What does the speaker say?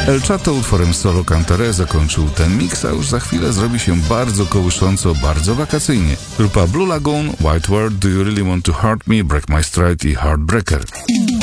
El Chato utworem solo Cantare zakończył ten miks, a już za chwilę zrobi się bardzo kołysząco, bardzo wakacyjnie. Grupa Blue Lagoon, White World, Do You Really Want to Hurt Me, Break My Stride i Heartbreaker.